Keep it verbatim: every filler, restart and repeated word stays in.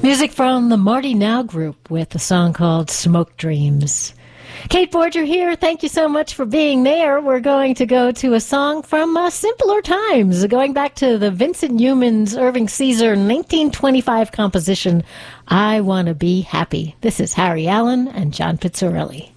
Music from the Marty Now Group with a song called Smoke Dreams. Kate Borger here. Thank you so much for being there. We're going to go to a song from uh, simpler times, going back to the Vincent Youmans, Irving Caesar nineteen twenty-five composition, I Want to Be Happy. This is Harry Allen and John Pizzarelli.